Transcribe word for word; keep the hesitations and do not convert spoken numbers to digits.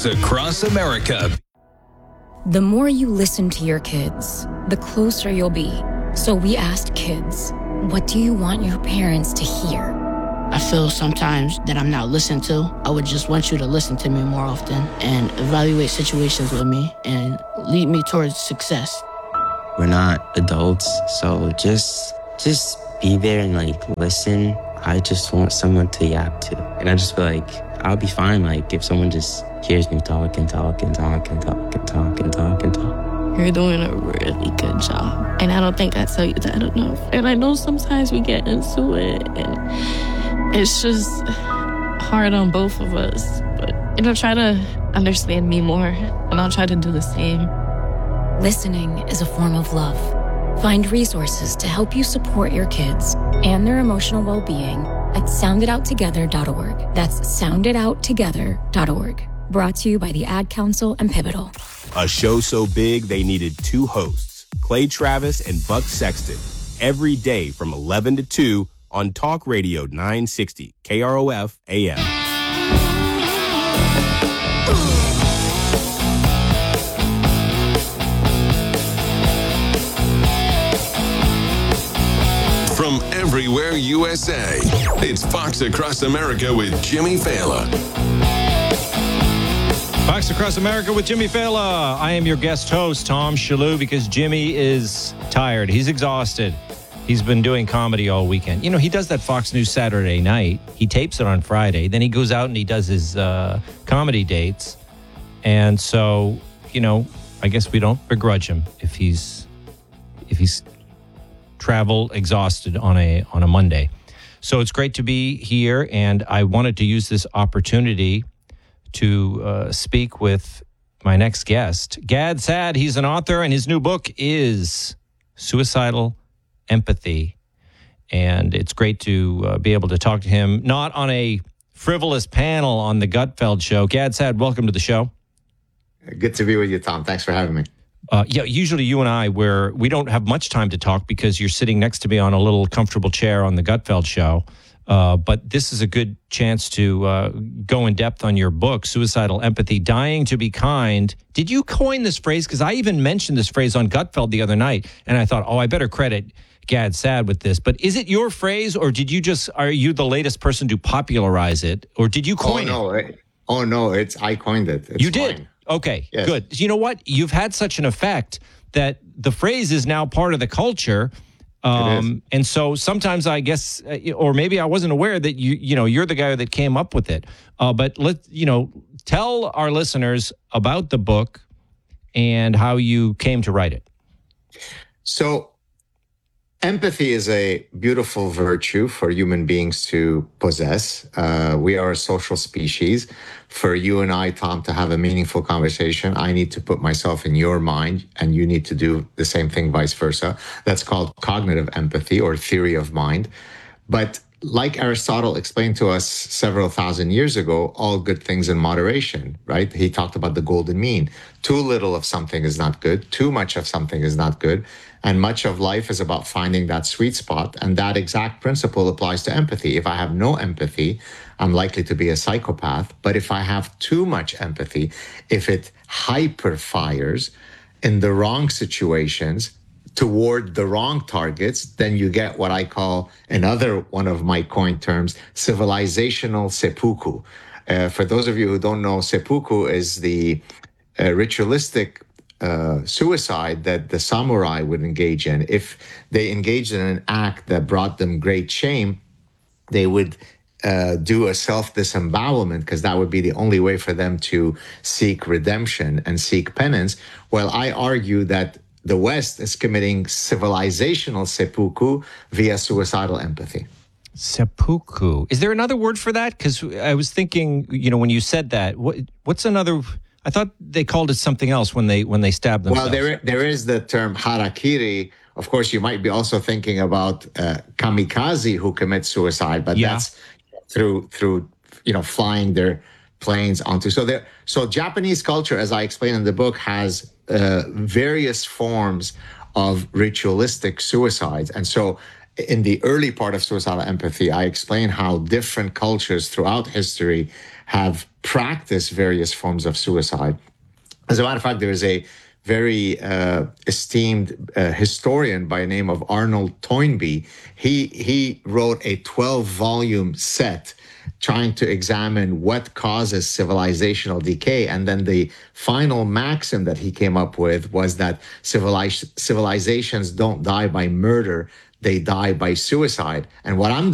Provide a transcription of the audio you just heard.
Fox Across America. The more you listen to your kids, the closer you'll be. So we asked kids, what do you want your parents to hear? I feel sometimes that I'm not listened to. I would just want you to listen to me more often and evaluate situations with me and lead me towards success. We're not adults, so just just be there and like listen. I just want someone to yap to. And I just feel like I'll be fine like if someone just hears me talk and talk and talk and talk and talk and talk and talk. You're doing a really good job. And I don't think I tell you that enough. And I know sometimes we get into it and it's just hard on both of us. But, you know, try to understand me more and I'll try to do the same. Listening is a form of love. Find resources to help you support your kids and their emotional well-being at sound it out together dot org. That's sound it out together dot org. Brought to you by the Ad Council and Pivotal. A show so big they needed two hosts, Clay Travis and Buck Sexton, every day from eleven to two on Talk Radio nine sixty K R O F A M. From everywhere U S A, it's Fox Across America with Jimmy Fallon. Fox Across America with Jimmy Fallon. I am your guest host, Tom Shalhoub, because Jimmy is tired. He's exhausted. He's been doing comedy all weekend. You know, he does that Fox News Saturday night. He tapes it on Friday. Then he goes out and he does his uh, comedy dates. And so, you know, I guess we don't begrudge him if he's if he's travel exhausted on a on a Monday. So it's great to be here, and I wanted to use this opportunity to uh, speak with my next guest, Gad Saad. He's an author, and his new book is Suicidal Empathy. And it's great to uh, be able to talk to him, not on a frivolous panel on the Gutfeld Show. Gad Saad, welcome to the show. Good to be with you, Tom. Thanks for having me. Uh, yeah, usually you and I, where we don't have much time to talk because you're sitting next to me on a little comfortable chair on the Gutfeld Show. Uh, but this is a good chance to uh, go in depth on your book, Suicidal Empathy, Dying to Be Kind. Did you coin this phrase? Because I even mentioned this phrase on Gutfeld the other night, and I thought, oh, I better credit Gad Saad with this. But is it your phrase, or did you just, are you the latest person to popularize it, or did you coin oh, no, it? it? Oh, no, it's I coined it. It's you did? fine. Okay, yes. Good. You know what? You've had such an effect that the phrase is now part of the culture. Um, and so sometimes I guess, uh, or maybe I wasn't aware that you, you know, you're the guy that came up with it. Uh, but let, you know, tell our listeners about the book and how you came to write it. So empathy is a beautiful virtue for human beings to possess. Uh, we are a social species. For you and I, Tom, to have a meaningful conversation, I need to put myself in your mind, and you need to do the same thing, vice versa. That's called cognitive empathy or theory of mind. But like Aristotle explained to us several thousand years ago, all good things in moderation, right? He talked about the golden mean. Too little of something is not good. Too much of something is not good. And much of life is about finding that sweet spot. And that exact principle applies to empathy. If I have no empathy, I'm likely to be a psychopath. But if I have too much empathy, if it hyper fires in the wrong situations toward the wrong targets, then you get what I call another one of my coined terms, civilizational seppuku. Uh, for those of you who don't know, seppuku is the uh, ritualistic Uh, suicide that the samurai would engage in. If they engaged in an act that brought them great shame, they would uh, do a self-disembowelment, because that would be the only way for them to seek redemption and seek penance. Well, I argue that the West is committing civilizational seppuku via suicidal empathy. Seppuku. Is there another word for that? Because I was thinking, you know, when you said that, what, what's another... I thought they called it something else when they when they stabbed themselves. Well, there there is the term harakiri. Of course, you might be also thinking about uh, kamikaze who commit suicide, but yeah. that's through through you know flying their planes onto. So there. So Japanese culture, as I explain in the book, has uh, various forms of ritualistic suicides, and so in the early part of Suicidal Empathy, I explain how different cultures throughout history have practiced various forms of suicide. As a matter of fact, there is a very uh, esteemed uh, historian by the name of Arnold Toynbee. He, he wrote a twelve-volume set trying to examine what causes civilizational decay. And then the final maxim that he came up with was that civiliz- civilizations don't die by murder, they die by suicide. And what I'm